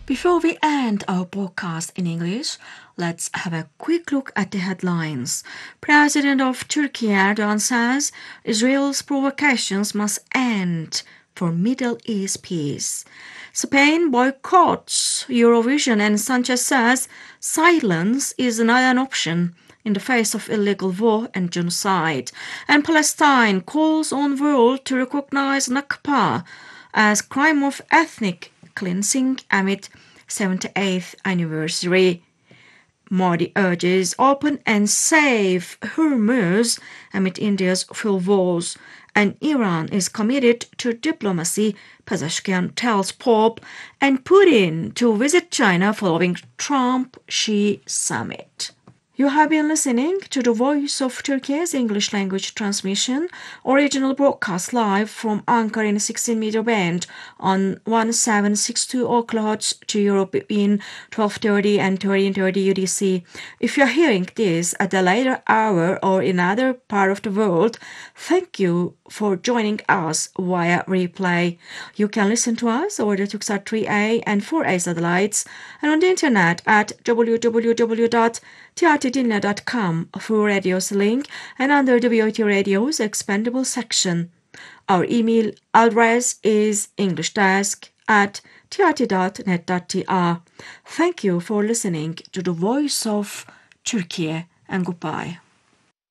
Before we end our podcast in English, let's have a quick look at the headlines. President of Turkey Erdogan says Israel's provocations must end for Middle East peace. Spain boycotts Eurovision and Sanchez says silence is not an option in the face of illegal war and genocide. And Palestine calls on world to recognize Nakba as crime of ethnic cleansing amid 78th anniversary. Modi urges open and safe Hormuz amid India's fuel wars, and Iran is committed to diplomacy, Pezeshkian tells Pope, and Putin to visit China following Trump-Xi summit. You have been listening to the Voice of Turkey's English language transmission, original broadcast live from Ankara in 16-meter band on 1762 kHz to Europe between 12:30 and 13:30 UTC. If you're hearing this at a later hour or in another part of the world, thank you for joining us via replay. You can listen to us over the Tuxar 3A and 4A satellites and on the internet at www.tiartidinle.com through Radio's link and under the VOT Radio's expandable section. Our email address is englishdesk@trt.net.tr. Thank you for listening to the Voice of Turkey and goodbye.